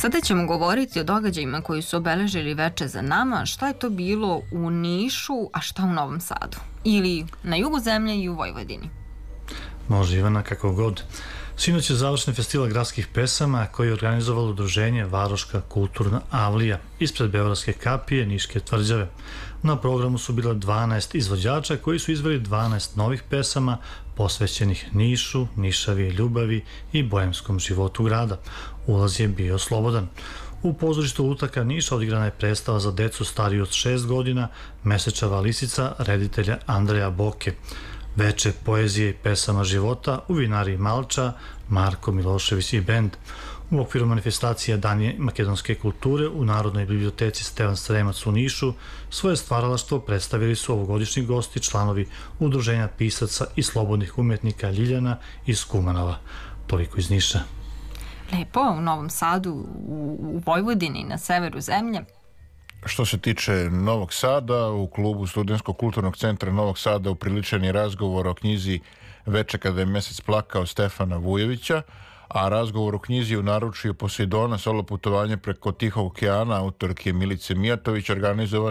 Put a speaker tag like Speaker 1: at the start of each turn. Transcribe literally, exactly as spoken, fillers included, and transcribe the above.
Speaker 1: Sada ćemo govoriti o događajima koji su obeležili veče za nama. Šta je to bilo u Nišu, a šta u Novom Sadu? Ili na jugu zemlje i u Vojvodini?
Speaker 2: Može, Ivana, kako god. Sinoć je završen festival gradskih pesama koji je organizovalo udruženje Varoška kulturna avlija ispred Beogradske kapije Niške tvrđave. Na programu su bila dvanaest izvođača koji su izveli dvanaest novih pesama posvećenih Nišu, Nišavi ljubavi i bojemskom životu grada. Ulaz je bio slobodan. U pozorištu Lutaka Niša odigrana je predstava za decu stariju od šest godina Mesečava lisica reditelja Andreja Boke. Veče poezije i pesama života u vinariji Malča, Marko Milošević i bend. U okviru manifestacije Dani makedonske kulture u Narodnoj biblioteci Stevan Sremac u Nišu svoje stvaralaštvo predstavili su ovogodišnji gosti, članovi Udruženja pisaca i slobodnih umetnika Ljiljana iz Kumanova. Toliko iz Niša.
Speaker 1: Lepo, u Novom Sadu, u, u Vojvodini, na severu zemlje.
Speaker 3: Što se tiče Novog Sada, u klubu Studentskog kulturnog centra Novog Sada upriličen je razgovor o knjizi Veče kada je mesec plakao Stefana Vujovića, a razgovor o knjizi u naručju Poseidona, solo putovanje preko Tihog okeana autorke Milice Mijatović, organizovan